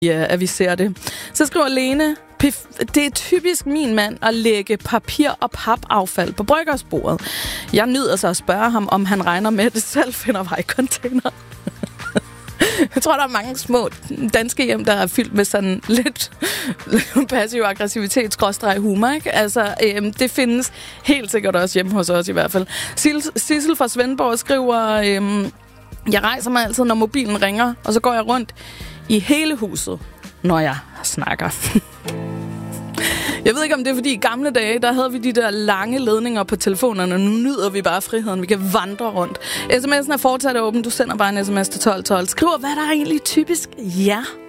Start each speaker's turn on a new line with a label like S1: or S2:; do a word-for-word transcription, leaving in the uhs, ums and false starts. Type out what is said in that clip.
S1: Ja, at vi ser det. Så skriver Lene, det er typisk min mand at lægge papir og papaffald på bryggersbordet. Jeg nyder så at spørge ham, om han regner med, at det selv finder vejcontainer. Jeg tror, der er mange små danske hjem, der er fyldt med sådan lidt passiv aggressivitet, skråstreg humor, ikke? Altså, øhm, det findes helt sikkert også hjemme hos os i hvert fald. Sissel fra Svendborg skriver, øhm, jeg rejser mig altid, når mobilen ringer, og så går jeg rundt i hele huset, når jeg snakker. Jeg ved ikke, om det er, fordi i gamle dage, der havde vi de der lange ledninger på telefonerne, og nu nyder vi bare friheden. Vi kan vandre rundt. sms'en er fortsat åben. Du sender bare en sms til tolv tolv. Skriver, hvad der er egentlig typisk ja